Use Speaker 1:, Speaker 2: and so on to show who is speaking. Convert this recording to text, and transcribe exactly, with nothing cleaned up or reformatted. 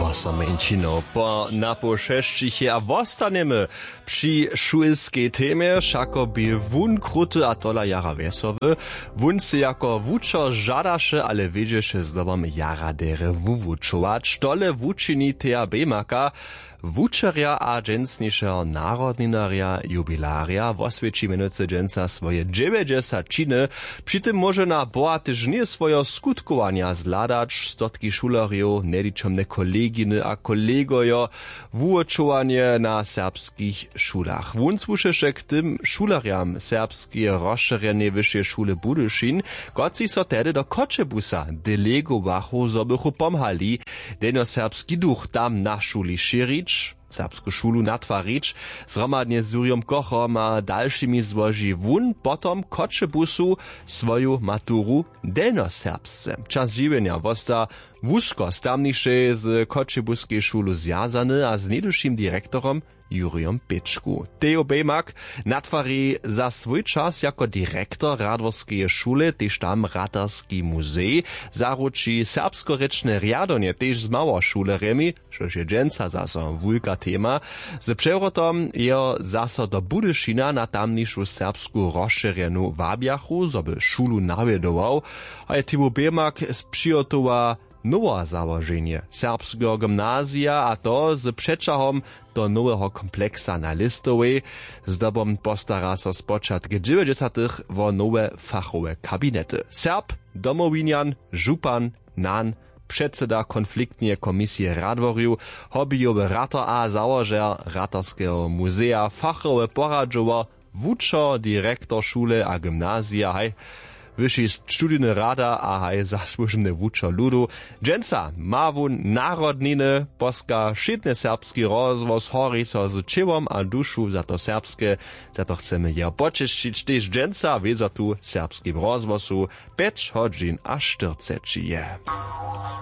Speaker 1: głosem menšinov po napošešćiche a vostaneme przy šulskej temie, šako by wun kruty a tola jara wesowy, wun se jako wučer žadaše, ale wiedzieše z dobom jara dere wuwučować, tole wučini Tea Bemaka, wučerja a dżensnišeho narodninaria jubilaria wosvědčí menujúce dženca svoje dziewięćdziesiątčiny, przy tym może na bohatyż nie swoje skutkowania zladać stotki šulerjów, nedičomne koleginy a kolegojo, wuočovanie na serbskich šulach. Wun słušeše k tym šulerjam serbskie rozšerenie vyššie šule Budyšin, koci so tedy do Kočebusa delegowachu, zobychu pomhali, denjo serbski duch tam na šuli širić, serbsku šulu natvarić, zhromadnie z Juriom Kochom a dalszymi złoži wun potom Kočebusu swoju maturu delnoserbsce. Czas dziwienia wosta wusko z tamniejszej z Kočebuskiej szulu zjazany a z nieduszym dyrektorom Juriom Pečku. Teo Bemak natwari za swój czas jako dyrektor Radworskiej szule, tež tam Ratarski muzej, zaruči serbskorečne riadonie tež z mało šuleremi, šož je dženca zaso wulka tema, z převrotom je zaso do Budyšina na tamniejszą serbsku rozšerenu wabjachu, zoby šulu nawiedował, a je Teo Bemak przygotowa nowe założenie serbskiego gimnazja, a to z przeczahom do nowego kompleksa na Listowej. Z dobom postara so z początku dziewięćdziesiątych wo nowe fachowe kabinety. Serb, domowinian, župan, nan, předseda konfliktnie komisji Radworju, hobbyjowy rator a założer Ratarskiego muzeja, fachowe poradžowo, wučer, direktor szule a gimnazja, hej, wyższy studijny rada a haj zasłużony wučer ludu. Dženca ma wun narodniny, poska šitne serbski rozvoz hori so z čivom a dušu za to serbske, za to chceme je počeščić, tež dženca veza tu serbskim rozvozu päť hodžin a štyridsať je.